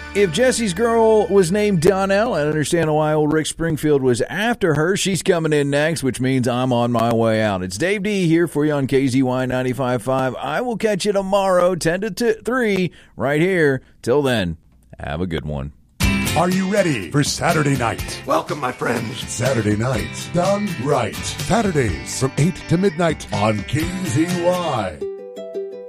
If Jesse's girl was named Donnell, I understand why old Rick Springfield was after her. She's coming in next, which means I'm on my way out. It's Dave D here for you on KZY 95.5. I will catch you tomorrow, 10 to 3, right here. Till then, have a good one. Are you ready for Saturday night? Welcome, my friends. Saturday night, done right. Saturdays from 8 to midnight on KZY.